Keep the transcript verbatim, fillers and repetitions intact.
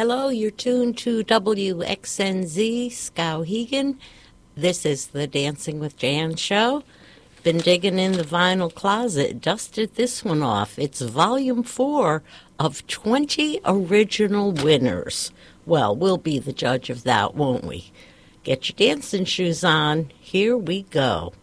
Hello, you're tuned to W X N Z, Skowhegan. This is the Dancing with Jan show. Been digging in the vinyl closet, dusted this one off. It's volume four of twenty original winners. Well, we'll be the judge of that, won't we? Get your dancing shoes on. Here we go.